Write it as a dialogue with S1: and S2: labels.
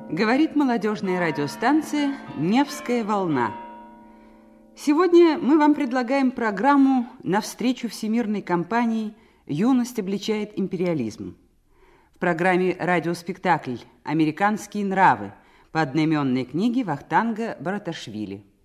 S1: Говорит молодежная радиостанция «Невская волна». Сегодня мы вам предлагаем программу «Навстречу всемирной кампании «Юность обличает империализм». В программе радиоспектакль «Американские нравы» по одноименной книге Вахтанга Бараташвили.